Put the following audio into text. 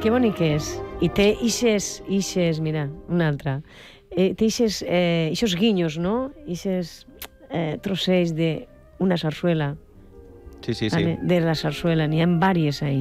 Que bonic és. I té ixes, mira, una altra. Té ixos guinyos, no? Ixes trocells d'una sarsuela. Sí. De la sarsuela, n'hi ha vàries ahí.